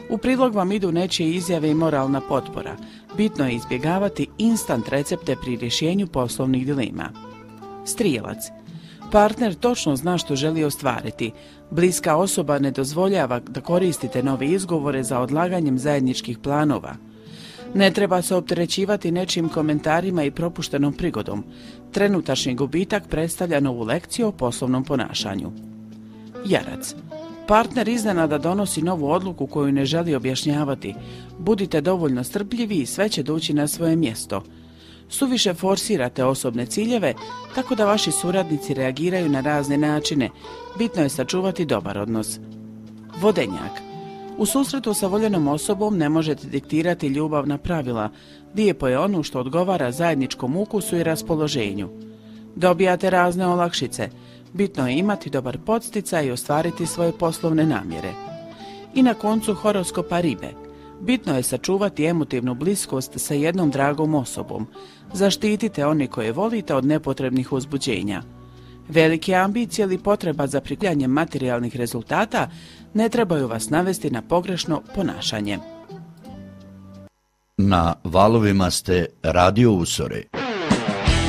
U prilog vam idu nečije izjave i moralna potpora. Bitno je izbjegavati instant recepte pri rješenju poslovnih dilema. Strijelac. Partner točno zna što želi ostvariti. Bliska osoba ne dozvoljava da koristite nove izgovore za odlaganjem zajedničkih planova. Ne treba se opterećivati nečim komentarima i propuštenom prigodom. Trenutačni gubitak predstavlja novu lekciju o poslovnom ponašanju. Jarac. Partner iznenada donosi novu odluku koju ne želi objašnjavati. Budite dovoljno strpljivi i sve će doći na svoje mjesto. Suviše forsirate osobne ciljeve, tako da vaši suradnici reagiraju na razne načine. Bitno je sačuvati dobar odnos. Vodenjak. U susretu sa voljenom osobom ne možete diktirati ljubavna pravila. Lijepo je ono što odgovara zajedničkom ukusu i raspoloženju. Dobijate razne olakšice. Bitno je imati dobar podsticaj i ostvariti svoje poslovne namjere. I na koncu horoskopa Ribe. Bitno je sačuvati emotivnu bliskost sa jednom dragom osobom. Zaštitite one koje volite od nepotrebnih uzbuđenja. Velike ambicije ili potreba za prikupljanjem materijalnih rezultata ne trebaju vas navesti na pogrešno ponašanje. Na valovima ste Radio Usore.